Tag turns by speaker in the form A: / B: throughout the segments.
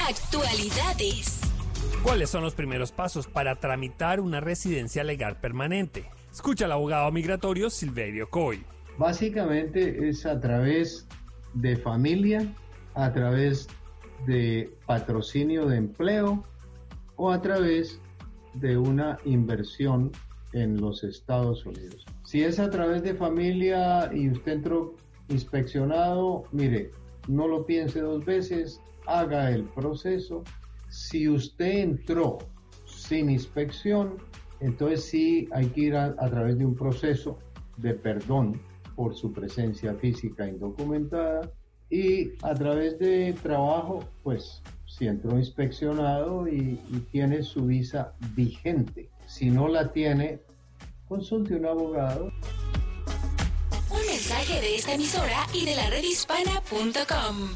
A: Actualidades.
B: ¿Cuáles son los primeros pasos para tramitar una residencia legal permanente? Escucha al abogado migratorio Silverio Coy.
C: Básicamente es a través de familia, a través de patrocinio de empleo o a través de una inversión en los Estados Unidos. Si es a través de familia y usted entró inspeccionado, mire, no lo piense dos veces, haga el proceso. Si usted entró sin inspección, entonces sí hay que ir a través de un proceso de perdón por su presencia física indocumentada, y a través de trabajo, pues si entró inspeccionado y tiene su visa vigente. Si no la tiene, consulte a un abogado.
A: Un mensaje de esta emisora y de la redhispana.com.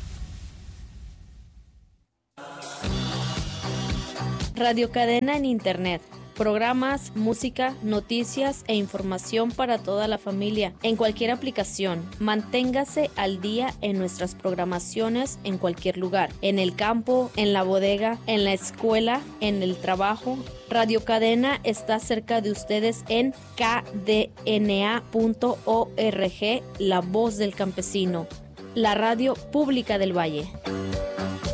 D: Radio Cadena en Internet. Programas, música, noticias e información para toda la familia en cualquier aplicación. Manténgase al día en nuestras programaciones en cualquier lugar, en el campo, en la bodega, en la escuela, en el trabajo. Radio Cadena está cerca de ustedes en kdna.org, La Voz del Campesino, la radio pública del Valle.